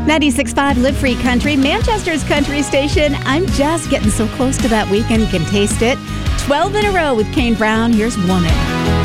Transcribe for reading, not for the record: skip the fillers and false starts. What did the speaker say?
96.5 Live Free Country, Manchester's country station. I'm just getting so close to that weekend, can taste it. 12 in a row with Kane Brown. Here's Woman.